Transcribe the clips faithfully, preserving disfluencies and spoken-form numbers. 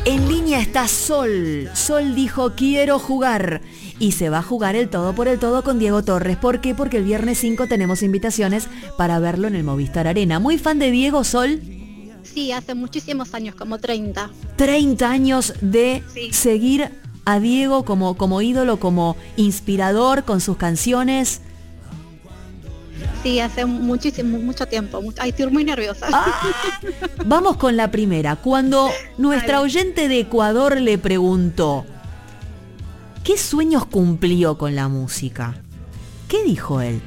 En línea está Sol. Sol dijo, quiero jugar. Y se va a jugar el todo por el todo con Diego Torres. ¿Por qué? Porque el viernes cinco tenemos invitaciones para verlo en el Movistar Arena. ¿Muy fan de Diego, Sol? Sí, hace muchísimos años, como treinta. treinta años de sí. seguir a Diego como, como ídolo, como inspirador con sus canciones. Sí, hace muchísimo, mucho tiempo. Ay, estoy muy nerviosa. Ah, vamos con la primera. Cuando nuestra oyente de Ecuador le preguntó, ¿qué sueños cumplió con la música? ¿Qué dijo él?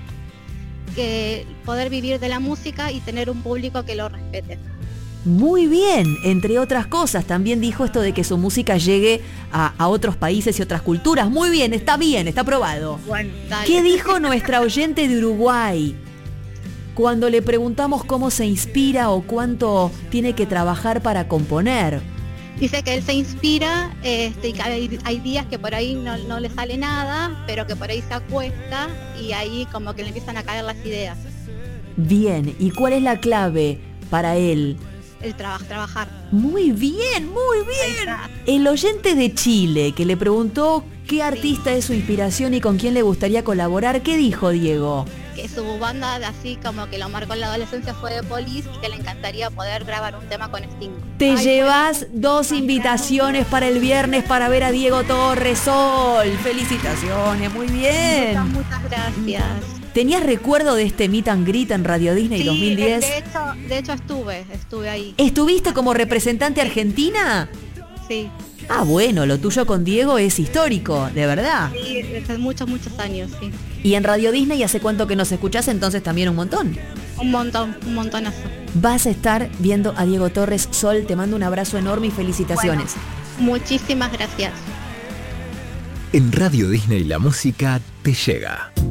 Que poder vivir de la música y tener un público que lo respete. Muy bien, entre otras cosas, también dijo esto de que su música llegue a, a otros países y otras culturas. Muy bien, está bien, está aprobado. Bueno, dale. ¿Qué dijo nuestra oyente de Uruguay? Cuando le preguntamos cómo se inspira o cuánto tiene que trabajar para componer. Dice que él se inspira, este, y que hay, hay días que por ahí no, no le sale nada, pero que por ahí se acuesta y ahí como que le empiezan a caer las ideas. Bien, ¿y cuál es la clave para él? El trabajo, trabajar. Muy bien, muy bien. El oyente de Chile que le preguntó qué artista sí. es su inspiración y con quién le gustaría colaborar, ¿qué dijo Diego? Que su banda de así como que lo marcó en la adolescencia fue The Police y que le encantaría poder grabar un tema con Sting. Te Ay, llevas pues, dos invitaciones para el viernes para ver a Diego Torres. Sol, felicitaciones, muy bien. Muchas, muchas gracias. ¿Tenías recuerdo de este meet and greet en Radio Disney sí, dos mil diez? De hecho, de hecho estuve, estuve ahí. ¿Estuviste como representante argentina? Sí. Ah, bueno, lo tuyo con Diego es histórico, de verdad. Sí, hace muchos, muchos años, sí. ¿Y en Radio Disney hace cuánto que nos escuchás? Entonces también un montón. Un montón, un montonazo. Vas a estar viendo a Diego Torres. Sol, te mando un abrazo enorme y felicitaciones. Bueno, muchísimas gracias. En Radio Disney la música te llega.